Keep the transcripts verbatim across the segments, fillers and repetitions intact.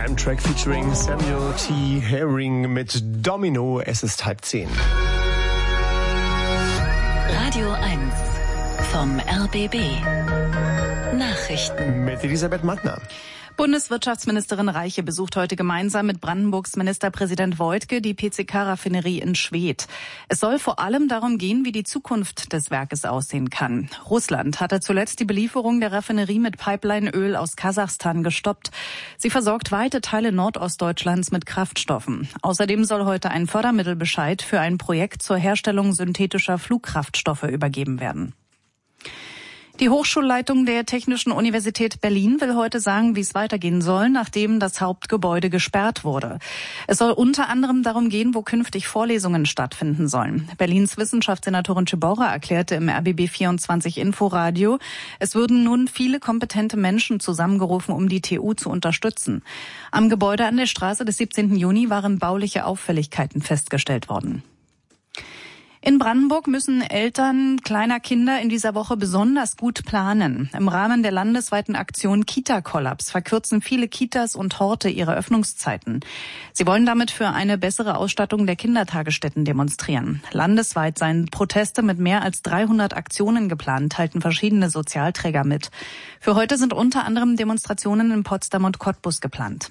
einem Track featuring Samuel T. Herring mit Domino. Es ist halb zehn. Radio eins vom R B B. Nachrichten mit Elisabeth Mattner. Bundeswirtschaftsministerin Reiche besucht heute gemeinsam mit Brandenburgs Ministerpräsident Woidke die P C K-Raffinerie in Schwedt. Es soll vor allem darum gehen, wie die Zukunft des Werkes aussehen kann. Russland hatte zuletzt die Belieferung der Raffinerie mit Pipelineöl aus Kasachstan gestoppt. Sie versorgt weite Teile Nordostdeutschlands mit Kraftstoffen. Außerdem soll heute ein Fördermittelbescheid für ein Projekt zur Herstellung synthetischer Flugkraftstoffe übergeben werden. Die Hochschulleitung der Technischen Universität Berlin will heute sagen, wie es weitergehen soll, nachdem das Hauptgebäude gesperrt wurde. Es soll unter anderem darum gehen, wo künftig Vorlesungen stattfinden sollen. Berlins Wissenschaftssenatorin Ciborra erklärte im R B B vierundzwanzig Inforadio, es würden nun viele kompetente Menschen zusammengerufen, um die T U zu unterstützen. Am Gebäude an der Straße des siebzehnten Juni waren bauliche Auffälligkeiten festgestellt worden. In Brandenburg müssen Eltern kleiner Kinder in dieser Woche besonders gut planen. Im Rahmen der landesweiten Aktion Kita-Kollaps verkürzen viele Kitas und Horte ihre Öffnungszeiten. Sie wollen damit für eine bessere Ausstattung der Kindertagesstätten demonstrieren. Landesweit seien Proteste mit mehr als dreihundert Aktionen geplant, teilten verschiedene Sozialträger mit. Für heute sind unter anderem Demonstrationen in Potsdam und Cottbus geplant.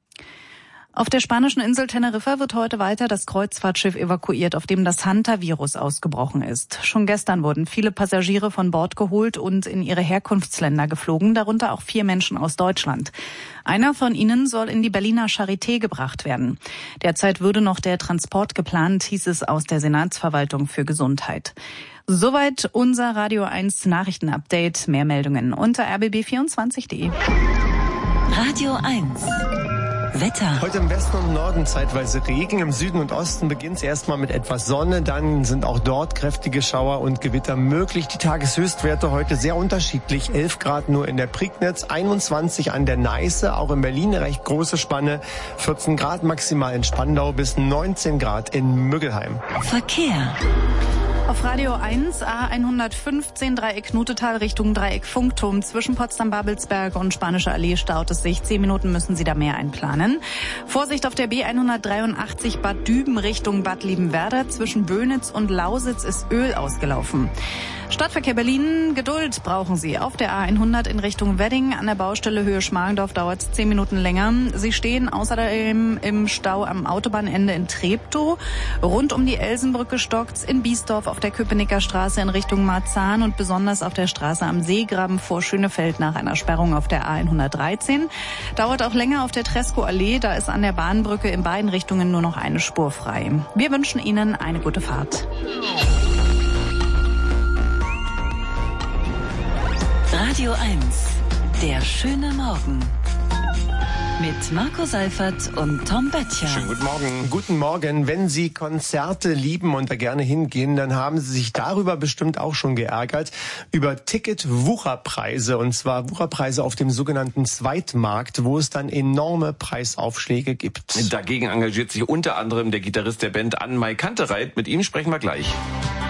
Auf der spanischen Insel Teneriffa wird heute weiter das Kreuzfahrtschiff evakuiert, auf dem das Hantavirus ausgebrochen ist. Schon gestern wurden viele Passagiere von Bord geholt und in ihre Herkunftsländer geflogen, darunter auch vier Menschen aus Deutschland. Einer von ihnen soll in die Berliner Charité gebracht werden. Derzeit würde noch der Transport geplant, hieß es aus der Senatsverwaltung für Gesundheit. Soweit unser Radio eins Nachrichtenupdate. Mehr Meldungen unter r b b vierundzwanzig punkt de. Radio eins Wetter. Heute im Westen und Norden zeitweise Regen. Im Süden und Osten beginnt es erstmal mit etwas Sonne. Dann sind auch dort kräftige Schauer und Gewitter möglich. Die Tageshöchstwerte heute sehr unterschiedlich. elf Grad nur in der Prignitz, einundzwanzig an der Neiße. Auch in Berlin eine recht große Spanne. vierzehn Grad maximal in Spandau bis neunzehn Grad in Müggelheim. Verkehr. Auf Radio eins A hundertfünfzehn Dreieck Nutetal Richtung Dreieck Funkturm zwischen Potsdam-Babelsberg und Spanische Allee staut es sich. Zehn Minuten müssen Sie da mehr einplanen. Vorsicht auf der B hundertdreiundachtzig Bad Düben Richtung Bad Liebenwerda. Zwischen Böhnitz und Lausitz ist Öl ausgelaufen. Stadtverkehr Berlin, Geduld brauchen Sie. Auf der A hundert in Richtung Wedding an der Baustelle Höhe Schmargendorf dauert es zehn Minuten länger. Sie stehen außerdem im Stau am Autobahnende in Treptow. Rund um die Elsenbrücke stockt's in Biesdorf auf der Köpenicker Straße in Richtung Marzahn und besonders auf der Straße am Seegraben vor Schönefeld nach einer Sperrung auf der A hundertdreizehn. Dauert auch länger auf der Tresco-Allee, da ist an der Bahnbrücke in beiden Richtungen nur noch eine Spur frei. Wir wünschen Ihnen eine gute Fahrt. Radio eins, der schöne Morgen. Mit Marco Seifert und Tom Böttcher. Schönen guten Morgen. Guten Morgen. Wenn Sie Konzerte lieben und da gerne hingehen, dann haben Sie sich darüber bestimmt auch schon geärgert. Über Ticket-Wucherpreise. Und zwar Wucherpreise auf dem sogenannten Zweitmarkt, wo es dann enorme Preisaufschläge gibt. Dagegen engagiert sich unter anderem der Gitarrist der Band Ann-Mai Kantereit. Mit ihm sprechen wir gleich.